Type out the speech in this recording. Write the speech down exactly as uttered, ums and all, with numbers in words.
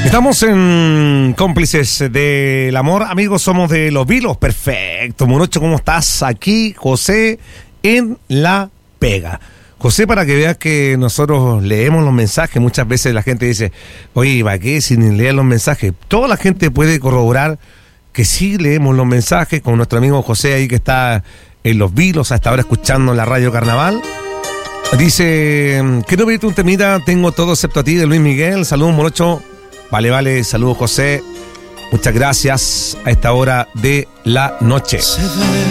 Estamos en Cómplices del Amor, amigos, somos de Los Vilos, perfecto. Morocho, ¿cómo estás? Aquí José en La Pega. José, para que veas que nosotros leemos los mensajes, muchas veces la gente dice, oye, ¿para qué si ni leer los mensajes? Toda la gente puede corroborar que sí leemos los mensajes con nuestro amigo José ahí que está en Los Vilos, hasta ahora escuchando en la radio Carnaval. Dice, quiero pedirte un temita, tengo todo excepto a ti, de Luis Miguel. Saludos, Morocho. Vale, vale, saludos, José. Muchas gracias a esta hora de la noche.